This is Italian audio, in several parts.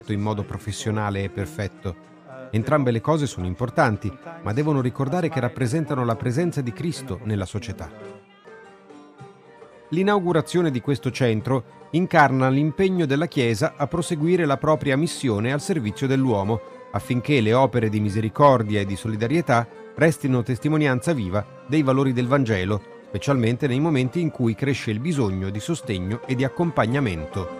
in modo professionale e perfetto. Entrambe le cose sono importanti, ma devono ricordare che rappresentano la presenza di Cristo nella società. L'inaugurazione di questo centro incarna l'impegno della Chiesa a proseguire la propria missione al servizio dell'uomo, affinché le opere di misericordia e di solidarietà restino testimonianza viva dei valori del Vangelo, specialmente nei momenti in cui cresce il bisogno di sostegno e di accompagnamento.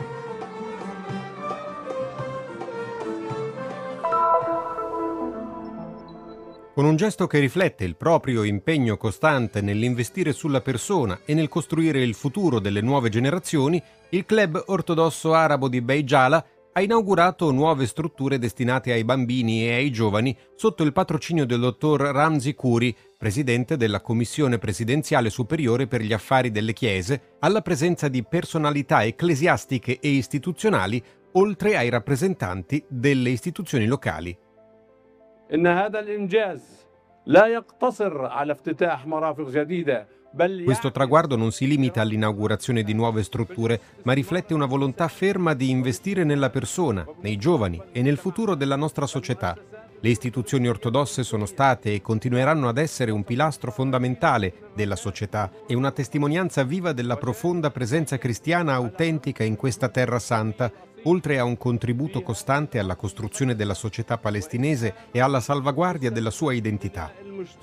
Con un gesto che riflette il proprio impegno costante nell'investire sulla persona e nel costruire il futuro delle nuove generazioni, il Club Ortodosso Arabo di Beyjala ha inaugurato nuove strutture destinate ai bambini e ai giovani sotto il patrocinio del dottor Ramzi Khoury, presidente della Commissione Presidenziale Superiore per gli Affari delle Chiese, alla presenza di personalità ecclesiastiche e istituzionali, oltre ai rappresentanti delle istituzioni locali. إن هذا الإنجاز لا يقتصر على افتتاح مرافق جديدة. Questo traguardo non si limita all'inaugurazione di nuove strutture, ma riflette una volontà ferma di investire nella persona, nei giovani e nel futuro della nostra società. Le istituzioni ortodosse sono state e continueranno ad essere un pilastro fondamentale della società e una testimonianza viva della profonda presenza cristiana autentica in questa terra santa, oltre a un contributo costante alla costruzione della società palestinese e alla salvaguardia della sua identità.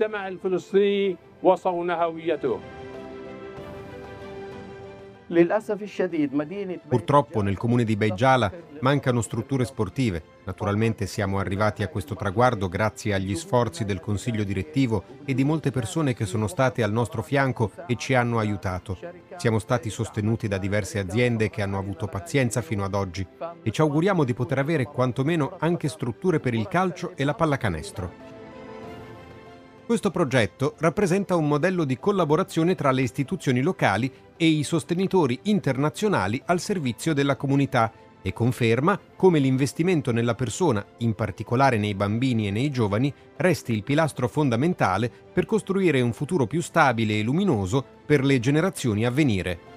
Purtroppo nel comune di Beyjala mancano strutture sportive. Naturalmente siamo arrivati a questo traguardo grazie agli sforzi del consiglio direttivo e di molte persone che sono state al nostro fianco e ci hanno aiutato. Siamo stati sostenuti da diverse aziende che hanno avuto pazienza fino ad oggi e ci auguriamo di poter avere quantomeno anche strutture per il calcio e la pallacanestro. Questo progetto rappresenta un modello di collaborazione tra le istituzioni locali e i sostenitori internazionali al servizio della comunità e conferma come l'investimento nella persona, in particolare nei bambini e nei giovani, resti il pilastro fondamentale per costruire un futuro più stabile e luminoso per le generazioni a venire.